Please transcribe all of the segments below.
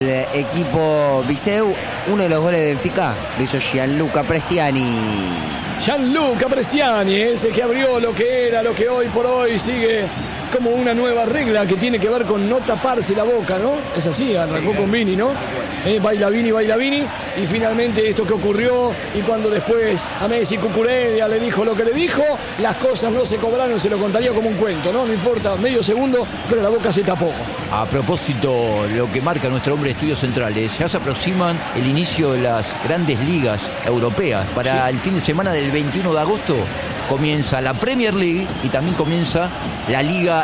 El equipo Viseu, uno de los goles de Benfica lo hizo Gianluca Prestiani. Gianluca Prestiani, ese que abrió lo que era, lo que hoy por hoy sigue como una nueva regla que tiene que ver con no taparse la boca, ¿no? Es así, arrancó con Vini, ¿no? Baila Vini, y finalmente esto que ocurrió, y cuando después a Messi Cucurella le dijo lo que le dijo, las cosas no se cobraron, se lo contaría como un cuento, ¿no? No importa, medio segundo, pero la boca se tapó. A propósito, lo que marca nuestro hombre de estudios centrales, ya se aproximan el inicio de las grandes ligas europeas. Para el fin de semana del 21 de agosto comienza la Premier League y también comienza la Liga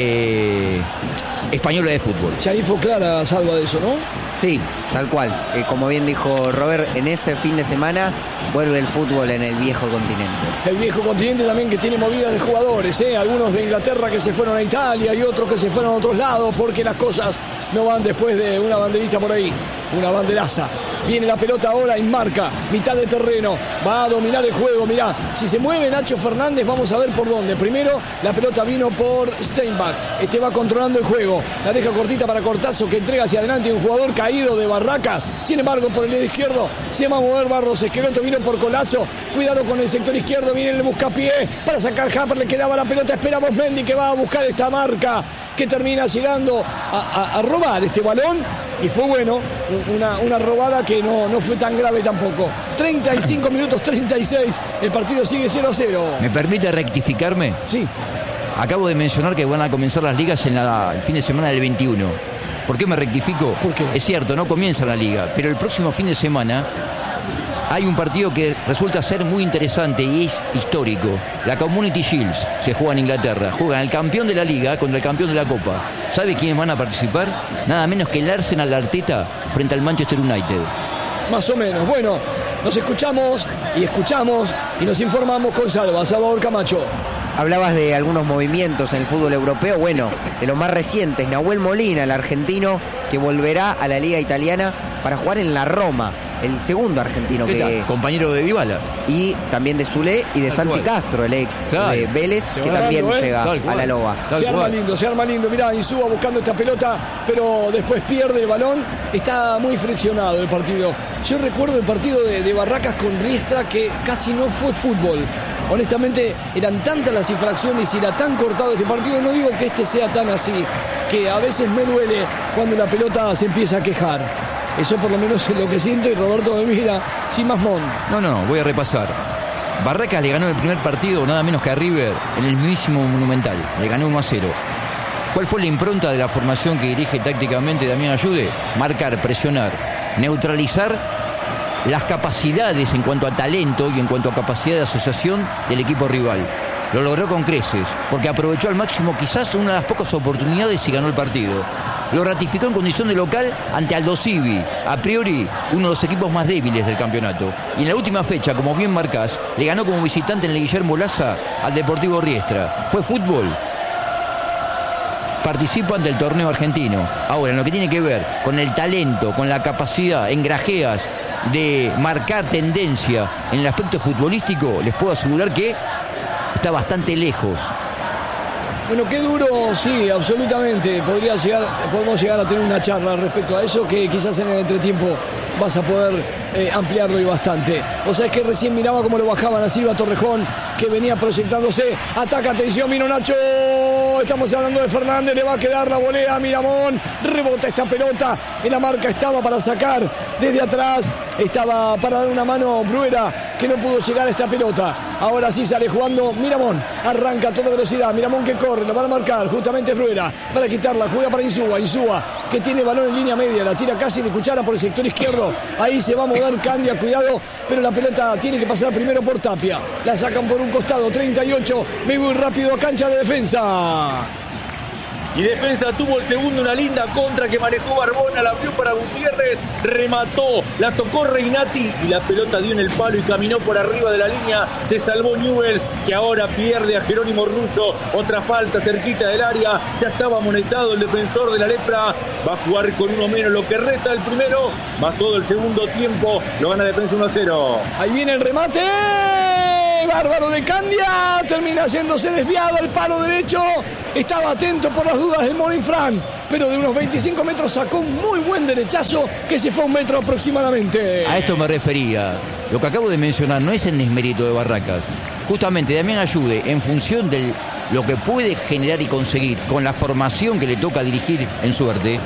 Española de Fútbol. Ya ahí fue clara, Salva, de eso, ¿no? Sí, tal cual. Como bien dijo Robert, en ese fin de semana vuelve el fútbol en el viejo continente. El viejo continente también, que tiene movidas de jugadores, algunos de Inglaterra que se fueron a Italia y otros que se fueron a otros lados, porque las cosas no van después de una banderita por ahí, una banderaza. Viene la pelota ahora en marca, mitad de terreno, va a dominar el juego. Mirá, si se mueve Nacho Fernández, vamos a ver por dónde. Primero, la pelota vino por Steinbach, va controlando el juego, la deja cortita para Cortazo, que entrega hacia adelante un jugador caído de Barracas. Sin embargo, por el lado izquierdo se va a mover Barros Esqueloto, vino por Colazo, cuidado con el sector izquierdo, viene el buscapié para sacar Harper, le quedaba la pelota, esperamos Mendy, que va a buscar esta marca, que termina llegando a robar este balón, y fue bueno, una robada que no fue tan grave tampoco. 35 minutos 36, el partido sigue 0-0. ¿Me permite rectificarme? Sí. Acabo de mencionar que van a comenzar las ligas el fin de semana del 21. ¿Por qué me rectifico? ¿Por qué? Es cierto, no comienza la liga, pero el próximo fin de semana hay un partido que resulta ser muy interesante y es histórico. La Community Shield se juega en Inglaterra. Juegan el campeón de la liga contra el campeón de la Copa. ¿Sabe quiénes van a participar? Nada menos que el Arsenal de Arteta frente al Manchester United. Más o menos. Bueno, nos escuchamos y nos informamos con Salvador Camacho. Hablabas de algunos movimientos en el fútbol europeo. Bueno, de los más recientes, Nahuel Molina, el argentino, que volverá a la Liga Italiana para jugar en la Roma. El segundo argentino que... Compañero de Dybala. Y también de Zule y de Santi Castro, el ex de Vélez, que también llega a la Loba. Se arma lindo. Mirá, Insúa buscando esta pelota, pero después pierde el balón. Está muy friccionado el partido. Yo recuerdo el partido de Barracas con Riestra, que casi no fue fútbol. Honestamente, eran tantas las infracciones y era tan cortado este partido. No digo que este sea tan así, que a veces me duele cuando la pelota se empieza a quejar. Eso por lo menos es lo que siento, y Roberto me mira sin más mon. No, voy a repasar. Barracas le ganó el primer partido nada menos que a River en el mismísimo Monumental. Le ganó 1-0. ¿Cuál fue la impronta de la formación que dirige tácticamente Damián Ayude? Marcar, presionar, neutralizar las capacidades en cuanto a talento y en cuanto a capacidad de asociación del equipo rival. Lo logró con creces, porque aprovechó al máximo quizás una de las pocas oportunidades y ganó el partido. Lo ratificó en condición de local ante Aldosivi, a priori uno de los equipos más débiles del campeonato. Y en la última fecha, como bien marcás, le ganó como visitante en el Guillermo Laza al Deportivo Riestra. Fue fútbol. Participan del torneo argentino. Ahora, en lo que tiene que ver con el talento, con la capacidad en grajeas de marcar tendencia en el aspecto futbolístico, les puedo asegurar que está bastante lejos. Bueno, qué duro, sí, absolutamente. Podemos llegar a tener una charla respecto a eso, que quizás en el entretiempo vas a poder ampliarlo y bastante. O sea, es que recién miraba cómo lo bajaban a Silva Torrejón, que venía proyectándose. Ataca, atención, vino Nacho. Estamos hablando de Fernández, le va a quedar la volea a Miramón. Rebota esta pelota. En la marca estaba para sacar desde atrás. Estaba para dar una mano Bruera, que no pudo llegar a esta pelota. Ahora sí sale jugando Miramón. Arranca a toda velocidad. Miramón que corre, la van a marcar. Justamente Bruera para quitarla. Juega para Insúa, que tiene el balón en línea media. La tira casi de cuchara por el sector izquierdo. Ahí se va a mover Candia, cuidado. Pero la pelota tiene que pasar primero por Tapia. La sacan por un costado. 38. Muy rápido a cancha de defensa. Y Defensa tuvo el segundo, una linda contra que manejó Barbona, la abrió para Gutiérrez, remató, la tocó Reinati y la pelota dio en el palo y caminó por arriba de la línea. Se salvó Newell's, que ahora pierde a Jerónimo Russo. Otra falta cerquita del área, ya estaba amonestado el defensor de la Lepra. Va a jugar con uno menos, lo que resta el primero, más todo el segundo tiempo. Lo gana Defensa 1-0. Ahí viene el remate. bárbaro de Candia. Termina haciéndose desviado al palo derecho. Estaba atento por las dudas del Morinfran, pero de unos 25 metros sacó un muy buen derechazo que se fue a 1 metro aproximadamente. A esto me refería. Lo que acabo de mencionar no es el desmérito de Barracas. Justamente Damián Ayude, en función de lo que puede generar y conseguir con la formación que le toca dirigir en Suerte,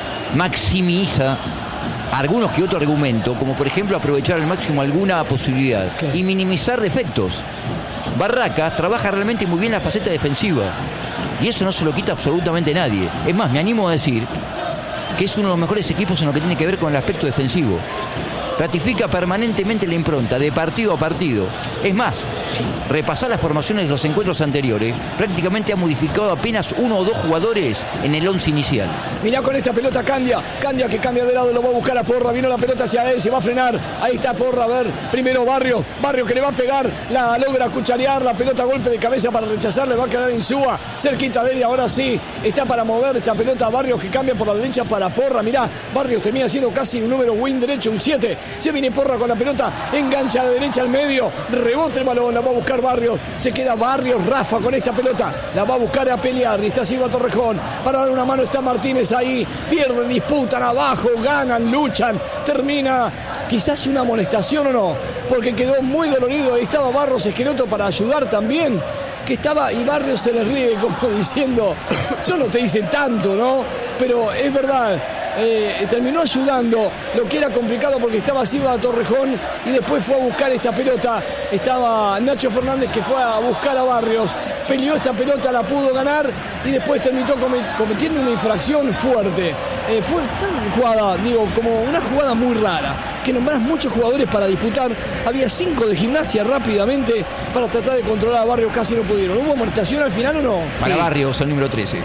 maximiza algunos que otro argumento, como por ejemplo aprovechar al máximo alguna posibilidad y minimizar defectos. Barracas trabaja realmente muy bien la faceta defensiva y eso no se lo quita absolutamente nadie. Es más, me animo a decir que es uno de los mejores equipos en lo que tiene que ver con el aspecto defensivo. Ratifica permanentemente la impronta de partido a partido. Es más, si repasar las formaciones de los encuentros anteriores, prácticamente ha modificado apenas 1 o 2 jugadores en el 11 inicial. Mirá con esta pelota Candia que cambia de lado, lo va a buscar a Porra, vino la pelota hacia él, se va a frenar, ahí está Porra, a ver, primero Barrio que le va a pegar, la logra cucharear, la pelota golpe de cabeza para rechazar, le va a quedar Insúa, cerquita de él, y ahora sí, está para mover esta pelota Barrios que cambia por la derecha para Porra, mirá, Barrios termina siendo casi un número win derecho, un 7, se viene Porra con la pelota, engancha de derecha al medio, rebote el balón, la va a buscar Barrios, se queda Barrios, Rafa con esta pelota, la va a buscar a pelear, y está Silva Torrejón, para dar una mano está Martínez ahí, pierden, disputan abajo, ganan, luchan, termina quizás una amonestación o no, porque quedó muy dolorido, ahí estaba Barros Esqueloto para ayudar también, que estaba, y Barrios se le ríe como diciendo, yo no te hice tanto, ¿no? Pero es verdad, terminó ayudando, lo que era complicado porque estaba Silva Torrejón y después fue a buscar esta pelota, estaba Nacho Fernández que fue a buscar a Barrios, peleó esta pelota, la pudo ganar y después terminó cometiendo una infracción fuerte. Fue tan jugada, digo, como una jugada muy rara, que nombrás muchos jugadores para disputar, había 5 de Gimnasia rápidamente para tratar de controlar a Barrios, casi no pudieron. ¿Hubo amonestación al final o no? Para Barrios, el número 13.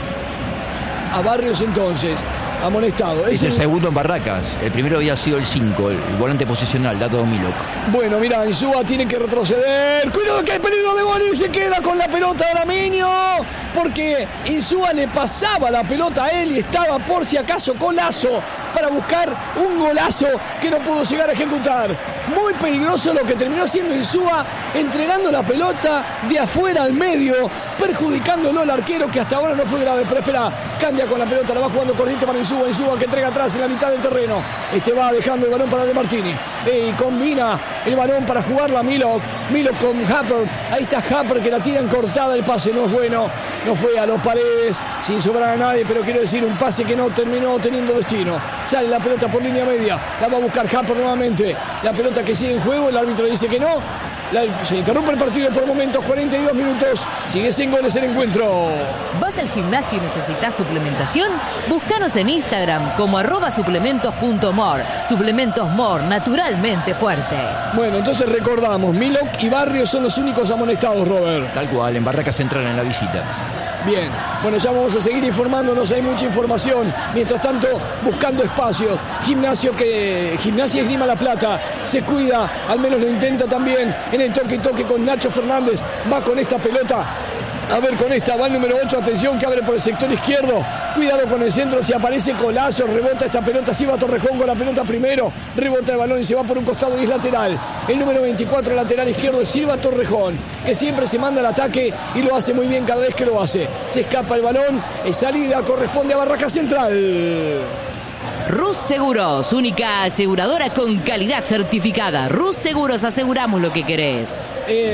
A Barrios entonces, amonestado. Es el segundo en Barracas. El primero había sido el 5, el volante posicional, Dato Milok. Bueno, mira, Insúa tiene que retroceder. Cuidado que hay peligro de gol y se queda con la pelota Arameño. Porque Insúa le pasaba la pelota a él y estaba por si acaso Colazo para buscar un golazo que no pudo llegar a ejecutar. Muy peligroso lo que terminó haciendo Insúa, entregando la pelota de afuera al medio, perjudicándolo al arquero que hasta ahora no fue grave. Pero espera, cambia con la pelota, la va jugando cortita para Insúa que entrega atrás en la mitad del terreno. Va dejando el balón para De Martini. Y combina el balón para jugarla Milok con Happer. Ahí está Happer que la tiran cortada, el pase no es bueno. No fue a los Paredes, sin sobrar a nadie, pero quiero decir, un pase que no terminó teniendo destino. Sale la pelota por línea media, la va a buscar Happer nuevamente. La pelota que sigue en juego, el árbitro dice que no. Se interrumpe el partido por momentos, 42 minutos. Sigue sin goles el encuentro. ¿Vas al gimnasio y necesitas suplementación? Búscanos en Instagram como @suplementos.more. Suplementos More, naturalmente fuerte. Bueno, entonces recordamos, Milok y Barrios son los únicos amonestados, Robert. Tal cual, en Barracas Central en la visita. Bien, bueno, ya vamos a seguir informándonos, hay mucha información. Mientras tanto, buscando espacios. Gimnasia Esgrima La Plata se cuida, al menos lo intenta también en el toque con Nacho Fernández. Va con esta pelota. A ver, con esta va el número 8, atención que abre por el sector izquierdo, cuidado con el centro, si aparece Colazo, rebota esta pelota, Silva Torrejón con la pelota primero, rebota el balón y se va por un costado y es lateral. El número 24, lateral izquierdo, es Silva Torrejón, que siempre se manda al ataque y lo hace muy bien cada vez que lo hace. Se escapa el balón, es salida, corresponde a Barracas Central. Rus Seguros, única aseguradora con calidad certificada. Rus Seguros, aseguramos lo que querés.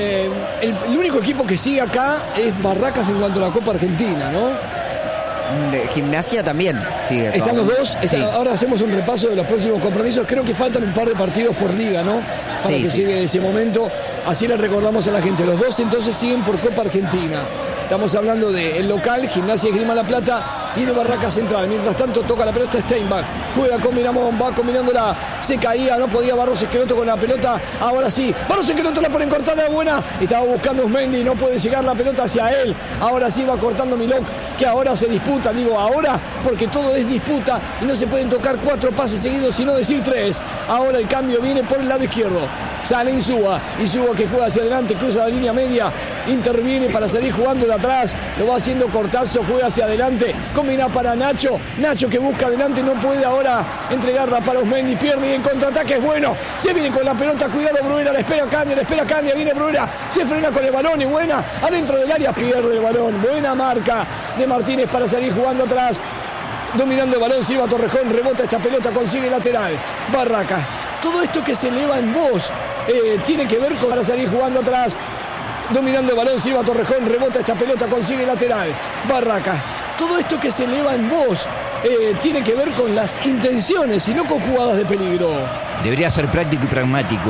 El único equipo que sigue acá es Barracas en cuanto a la Copa Argentina, ¿no? Gimnasia también sigue. ¿Están los dos? Sí. Ahora hacemos un repaso de los próximos compromisos. Creo que faltan un par de partidos por liga, ¿no? Para que siga ese momento. Así le recordamos a la gente. Los dos entonces siguen por Copa Argentina. Estamos hablando del local, Gimnasia Esgrima La Plata, y de Barracas Central. Mientras tanto toca la pelota Steinbach, juega con Miramón, va combinándola, se caía, no podía Barros Esqueloto con la pelota, ahora sí, Barros Esqueloto la pone cortada, buena, estaba buscando Usmendi, no puede llegar la pelota hacia él, ahora sí va cortando Milok, que ahora se disputa, digo ahora, porque todo es disputa y no se pueden tocar 4 pases seguidos, sino decir 3, ahora el cambio viene por el lado izquierdo, sale Insúa que juega hacia adelante, cruza la línea media, interviene para salir jugando de atrás, lo va haciendo Cortazo, juega hacia adelante, con domina para Nacho. Nacho que busca adelante, no puede ahora entregarla para Osmendi. Pierde y en contraataque es bueno. Se viene con la pelota, cuidado Bruera, la espera Candia, viene Bruera. Se frena con el balón y buena. Adentro del área pierde el balón. Buena marca de Martínez para salir jugando atrás. Dominando el balón, Silva Torrejón, rebota esta pelota, consigue lateral. Barraca. Todo esto que se eleva en voz tiene que ver con para salir jugando atrás. Dominando el balón, Silva Torrejón, rebota esta pelota, consigue lateral. Barraca. Todo esto que se eleva en voz tiene que ver con las intenciones y no con jugadas de peligro. Debería ser práctico y pragmático.